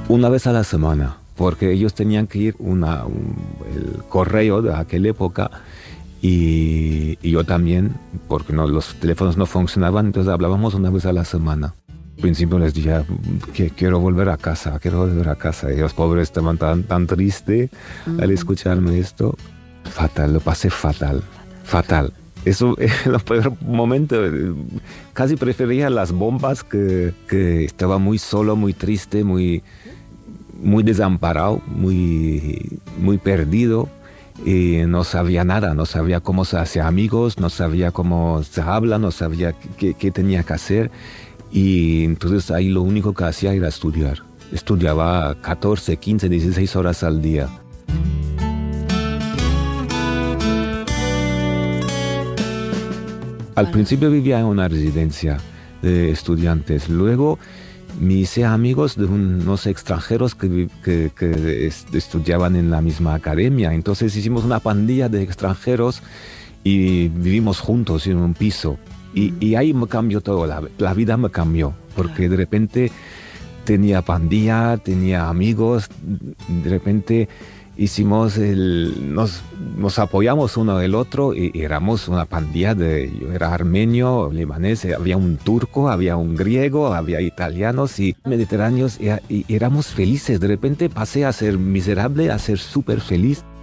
Una vez a la semana, porque ellos tenían que ir el correo de aquella época y yo también, porque no, los teléfonos no funcionaban, entonces hablábamos una vez a la semana. Al principio les dije que quiero volver a casa, quiero volver a casa. Y los pobres estaban tan tristes al escucharme esto. Fatal, lo pasé fatal, fatal. Eso es el peor momento. Casi prefería las bombas que estaba muy solo, muy triste, muy desamparado, muy perdido. Y no sabía nada, no sabía cómo se hace amigos, no sabía cómo se habla, no sabía qué tenía que hacer. Y entonces ahí lo único que hacía era estudiar. Estudiaba 14, 15, 16 horas al día. Al principio vivía en una residencia de estudiantes. Luego me hice amigos de unos extranjeros que estudiaban en la misma academia. Entonces hicimos una pandilla de extranjeros y vivimos juntos en un piso. Y ahí me cambió todo, la vida me cambió, porque de repente tenía pandilla, tenía amigos, de repente nos apoyamos uno del otro y éramos una pandilla yo era armenio, libanés, había un turco, había un griego, había italianos y mediterráneos y éramos felices. De repente pasé a ser miserable a ser súper feliz.